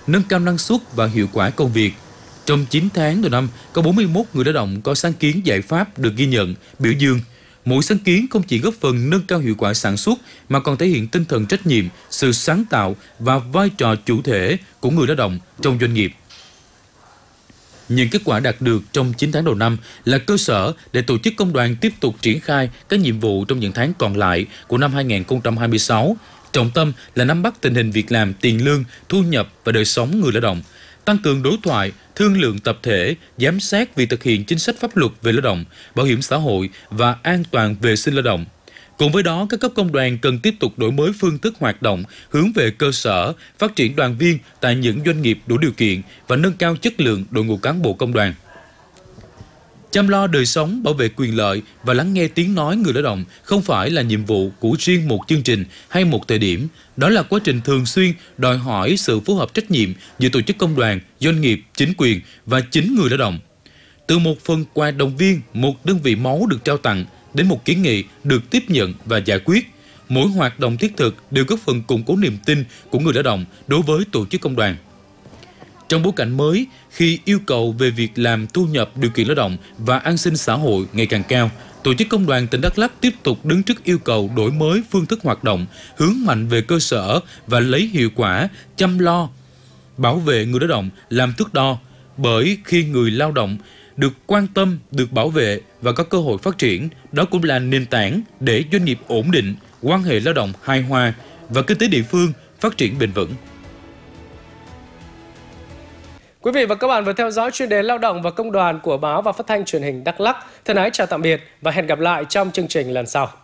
nâng cao năng suất và hiệu quả công việc. Trong 9 tháng đầu năm, có 41 người lao động có sáng kiến giải pháp được ghi nhận, biểu dương. Mỗi sáng kiến không chỉ góp phần nâng cao hiệu quả sản xuất mà còn thể hiện tinh thần trách nhiệm, sự sáng tạo và vai trò chủ thể của người lao động trong doanh nghiệp. Những kết quả đạt được trong 9 tháng đầu năm là cơ sở để tổ chức công đoàn tiếp tục triển khai các nhiệm vụ trong những tháng còn lại của năm 2026. Trọng tâm là nắm bắt tình hình việc làm, tiền lương, thu nhập và đời sống người lao động, tăng cường đối thoại, thương lượng tập thể, giám sát việc thực hiện chính sách pháp luật về lao động, bảo hiểm xã hội và an toàn vệ sinh lao động. Cùng với đó, các cấp công đoàn cần tiếp tục đổi mới phương thức hoạt động, hướng về cơ sở, phát triển đoàn viên tại những doanh nghiệp đủ điều kiện và nâng cao chất lượng đội ngũ cán bộ công đoàn. Chăm lo đời sống, bảo vệ quyền lợi và lắng nghe tiếng nói người lao động không phải là nhiệm vụ của riêng một chương trình hay một thời điểm. Đó là quá trình thường xuyên đòi hỏi sự phối hợp trách nhiệm giữa tổ chức công đoàn, doanh nghiệp, chính quyền và chính người lao động. Từ một phần quà động viên, một đơn vị máu được trao tặng, đến một kiến nghị được tiếp nhận và giải quyết, mỗi hoạt động thiết thực đều góp phần củng cố niềm tin của người lao động đối với tổ chức công đoàn. Trong bối cảnh mới, khi yêu cầu về việc làm, thu nhập, điều kiện lao động và an sinh xã hội ngày càng cao, tổ chức công đoàn tỉnh Đắk Lắk tiếp tục đứng trước yêu cầu đổi mới phương thức hoạt động, hướng mạnh về cơ sở và lấy hiệu quả, chăm lo, bảo vệ người lao động làm thước đo. Bởi khi người lao động được quan tâm, được bảo vệ và có cơ hội phát triển, đó cũng là nền tảng để doanh nghiệp ổn định, quan hệ lao động hài hòa và kinh tế địa phương phát triển bền vững. Quý vị và các bạn vừa theo dõi chuyên đề Lao động và Công đoàn của Báo và Phát thanh Truyền hình Đắk Lắk. Thân ái chào tạm biệt và hẹn gặp lại trong chương trình lần sau.